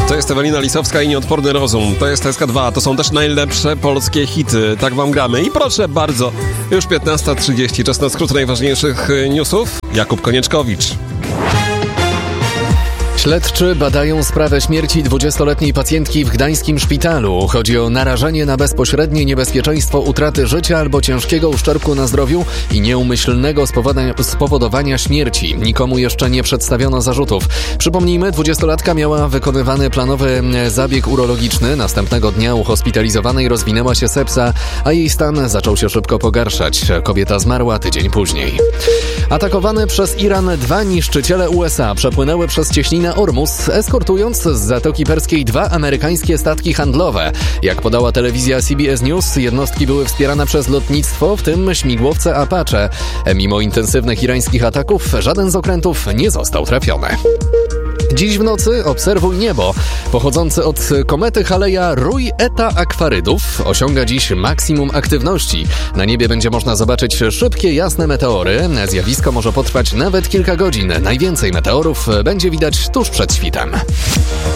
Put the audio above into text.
To jest Ewelina Lisowska i Nieodporny Rozum. To jest SK2. To są też najlepsze polskie hity. Tak wam gramy. I proszę bardzo, już 15:30. Czas na skrót najważniejszych newsów. Jakub Konieczkowicz. Śledczy badają sprawę śmierci 20-letniej pacjentki w gdańskim szpitalu. Chodzi o narażenie na bezpośrednie niebezpieczeństwo utraty życia albo ciężkiego uszczerbku na zdrowiu i nieumyślnego spowodowania śmierci. Nikomu jeszcze nie przedstawiono zarzutów. Przypomnijmy, 20-latka miała wykonywany planowy zabieg urologiczny. Następnego dnia u hospitalizowanej rozwinęła się sepsa, a jej stan zaczął się szybko pogarszać. Kobieta zmarła tydzień później. Atakowane przez Iran 2 niszczyciele USA przepłynęły przez cieśninę Ormus, eskortując z Zatoki Perskiej 2 amerykańskie statki handlowe. Jak podała telewizja CBS News, jednostki były wspierane przez lotnictwo, w tym śmigłowce Apache. Mimo intensywnych irańskich ataków, żaden z okrętów nie został trafiony. Dziś w nocy obserwuj niebo. Pochodzący od komety Haleja rój Eta Aquaridów osiąga dziś maksimum aktywności. Na niebie będzie można zobaczyć szybkie, jasne meteory. Zjawisko może potrwać nawet kilka godzin. Najwięcej meteorów będzie widać tuż przed świtem.